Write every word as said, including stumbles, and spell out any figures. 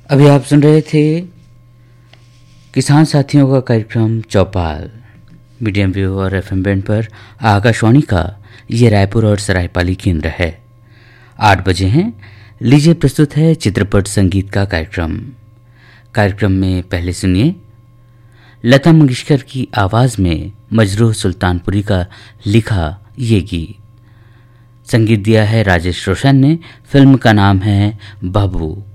अभी आप सुन रहे थे किसान साथियों का कार्यक्रम चौपाल मीडियम वेव और एफएम बैंड पर आकाशवाणी का ये रायपुर और सरायपाली केंद्र है। आठ बजे हैं। लीजिए प्रस्तुत है चित्रपट संगीत का कार्यक्रम। कार्यक्रम में पहले सुनिए लता मंगेशकर की आवाज़ में मजरूह सुल्तानपुरी का लिखा ये गीत। संगीत दिया है राजेश रोशन ने। फिल्म का नाम है बाबू।